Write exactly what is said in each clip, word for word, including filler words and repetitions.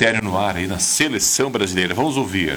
mistério no ar aí na seleção brasileira. Vamos ouvir.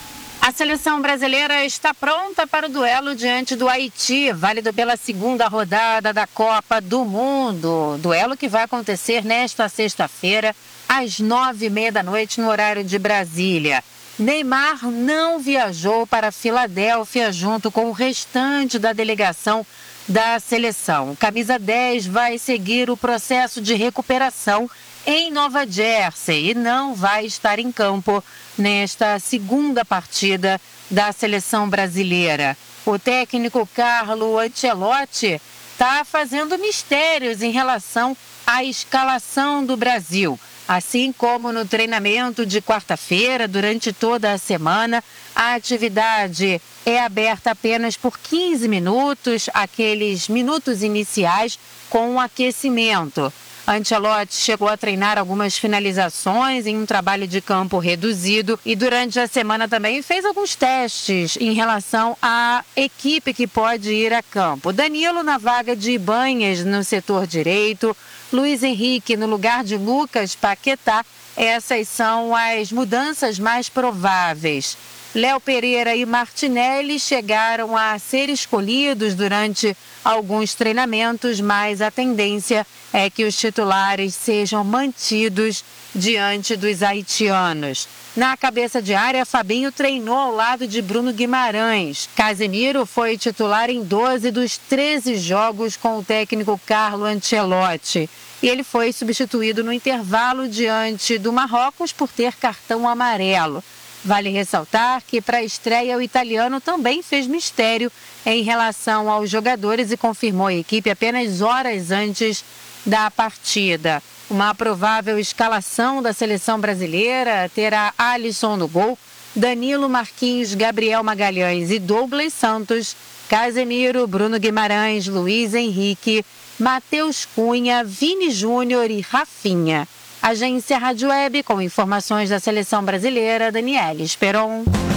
A seleção brasileira está pronta para o duelo diante do Haiti, válido pela segunda rodada da Copa do Mundo. Duelo que vai acontecer nesta sexta-feira, às nove e meia da noite, no horário de Brasília. Neymar não viajou para Filadélfia junto com o restante da delegação da seleção. Camisa dez vai seguir o processo de recuperação em Nova Jersey e não vai estar em campo nesta segunda partida da seleção brasileira. O técnico Carlo Ancelotti está fazendo mistérios em relação à escalação do Brasil. Assim como no treinamento de quarta-feira, durante toda a semana, a atividade é aberta apenas por quinze minutos, aqueles minutos iniciais com o aquecimento. Ancelotti chegou a treinar algumas finalizações em um trabalho de campo reduzido e durante a semana também fez alguns testes em relação à equipe que pode ir a campo. Danilo na vaga de Ibanhas no setor direito, Luiz Henrique no lugar de Lucas Paquetá. Essas são as mudanças mais prováveis. Léo Pereira e Martinelli chegaram a ser escolhidos durante alguns treinamentos, mas a tendência é que os titulares sejam mantidos diante dos haitianos. Na cabeça de área, Fabinho treinou ao lado de Bruno Guimarães. Casemiro foi titular em doze dos treze jogos com o técnico Carlo Ancelotti. E ele foi substituído no intervalo diante do Marrocos por ter cartão amarelo. Vale ressaltar que para a estreia o italiano também fez mistério em relação aos jogadores e confirmou a equipe apenas horas antes da partida. Uma provável escalação da seleção brasileira terá Alisson no gol, Danilo, Marquinhos, Gabriel Magalhães e Douglas Santos, Casemiro, Bruno Guimarães, Luiz Henrique, Matheus Cunha, Vini Júnior e Rafinha. Agência Rádio Web, com informações da seleção brasileira, Daniela Esperon.